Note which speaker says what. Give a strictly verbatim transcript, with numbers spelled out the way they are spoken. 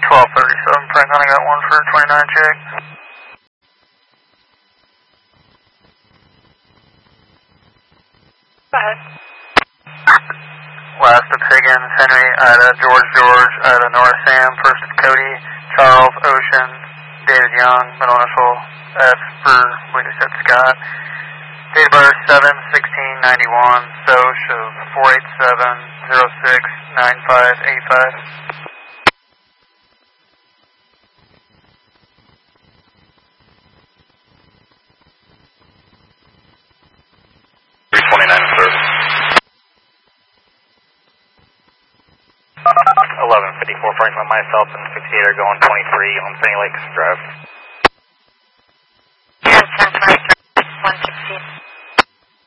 Speaker 1: twelve thirty-seven, Franklin, I got one for twenty-nine check.
Speaker 2: Go ahead.
Speaker 1: Last of Higgins, Henry, Ida, George, George, Ida, Nora, Sam, first of Cody, Charles, Ocean, David Young, middle initial S for, we just said Scott. Date of birth seven sixteen ninety-one, S O C of four eight seven zero six nine five eight five.
Speaker 3: three twenty-nine service.
Speaker 4: eleven fifty-four Franklin, myself and sixty-eight are going twenty-three on Sunny Lakes Drive.